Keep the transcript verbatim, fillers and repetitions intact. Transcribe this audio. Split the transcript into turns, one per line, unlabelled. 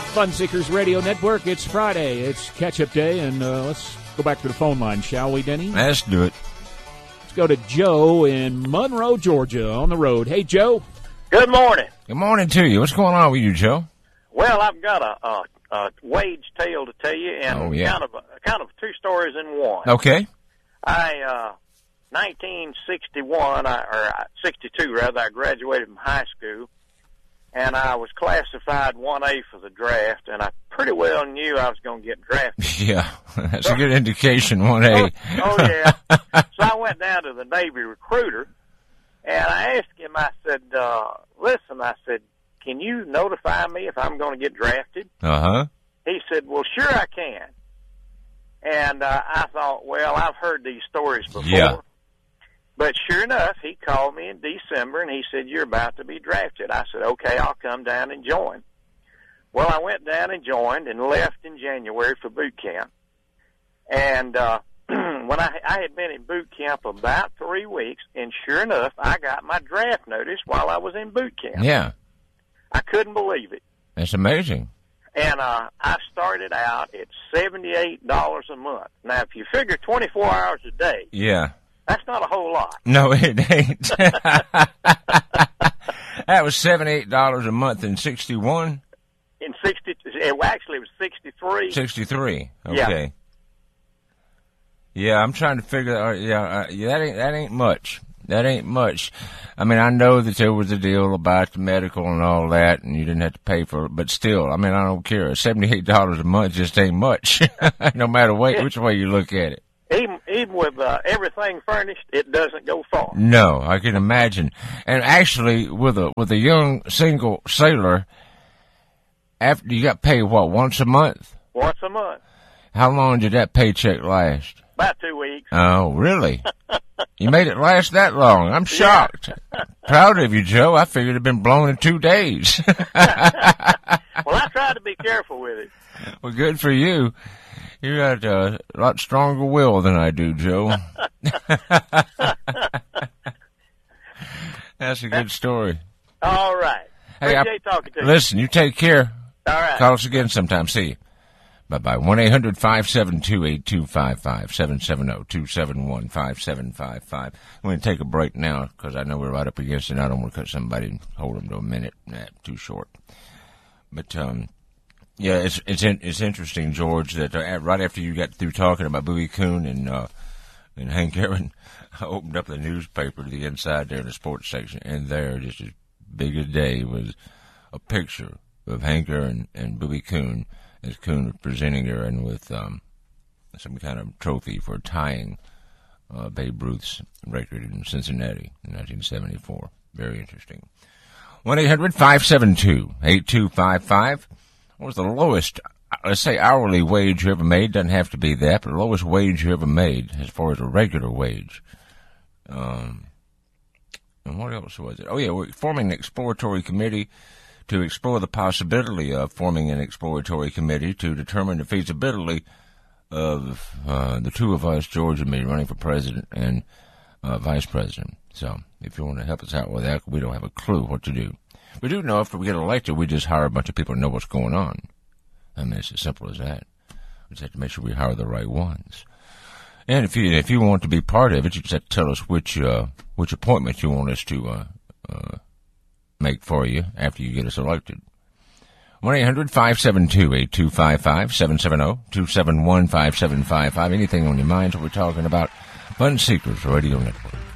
Fun Seekers Radio Network. It's Friday. It's catch-up day, and uh, let's go back to the phone line, shall we, Denny?
Let's do it.
Let's go to Joe in Monroe, Georgia, on the road. Hey, Joe.
Good morning.
Good morning to you. What's going on with you, Joe?
Well, I've got a, a, a wage tale to tell you, and
oh, yeah.
kind of kind of two stories in one.
Okay.
I uh, nineteen sixty-one, I, or sixty-two rather, I graduated from high school, and I was classified one A for the draft, and I pretty well knew I was going to get drafted.
Yeah, that's a good indication, one A.
Oh, oh, yeah. So I went down to the Navy recruiter, and I asked him, I said, uh, listen, I said, can you notify me if I'm going to get drafted?
Uh-huh.
He said, well, sure I can. And uh, I thought, well, I've heard these stories before.
Yeah.
But sure enough, he called me in December, and he said, you're about to be drafted. I said, okay, I'll come down and join. Well, I went down and joined and left in January for boot camp. And uh, when I, I had been in boot camp about three weeks, and sure enough, I got my draft notice while I was in boot camp.
Yeah.
I couldn't believe it.
That's amazing.
And uh, I started out at seventy-eight dollars a month. Now, if you figure twenty-four hours a day,
yeah,
that's not a whole lot.
No, it ain't. That was seventy-eight dollars a month in sixty-one?
In sixty, well, actually, it was sixty-three.
sixty-three, okay. Yeah, yeah I'm trying to figure out, yeah, uh, yeah, that ain't, that ain't much. That ain't much. I mean, I know that there was a deal about the medical and all that, and you didn't have to pay for it, but still, I mean, I don't care. seventy-eight dollars a month just ain't much, no matter way, which way you look at it.
Even, even with uh, everything furnished, it doesn't go far.
No, I can imagine. And actually, with a with a young single sailor, after you got paid, what, once a month?
Once a month.
How long did that paycheck last?
About two weeks.
Oh, really? You made it last that long. I'm shocked. Yeah. Proud of you, Joe. I figured it had been blown in two days.
Well, I tried to be careful with it.
Well, good for you. You got uh, a lot stronger will than I do, Joe. That's a good story.
All right.
Hey,
Appreciate
I,
talking to you.
Listen, you take care.
All right.
Call us again sometime. See you. Bye-bye. one eight hundred five seven two eight two five five, seven seven zero two seven one five seven five five. I'm going to take a break now because I know we're right up against it. I don't want to cut somebody and hold them to a minute. Nah, too short. But, um, yeah, it's it's in, it's interesting, George, that uh, right after you got through talking about Bowie Kuhn and, uh, and Hank Aaron, I opened up the newspaper to the inside there in the sports section, and there, just as big a day, was a picture of Hank Aaron and Bowie Kuhn, as Kuhn was presenting Aaron with um, some kind of trophy for tying uh, Babe Ruth's record in Cincinnati in nineteen seventy-four. Very interesting. one eight hundred five seven two eight two five five. What was the lowest, let's say, hourly wage you ever made? Doesn't have to be that, but the lowest wage you ever made as far as a regular wage. Um, and what else was it? Oh, yeah, we're forming an exploratory committee to explore the possibility of forming an exploratory committee to determine the feasibility of uh, the two of us, George and me, running for president and uh, vice president. So if you want to help us out with that, we don't have a clue what to do. We do know if we get elected, we just hire a bunch of people to know what's going on. I mean, it's as simple as that. We just have to make sure we hire the right ones. And if you if you want to be part of it, you just have to tell us which uh, which appointment you want us to uh, uh, make for you after you get us elected. one eight hundred five seven two eight two five five, seven seven zero two seven one five seven five five. Anything on your mind that we're talking about? Fun Seekers Radio Network.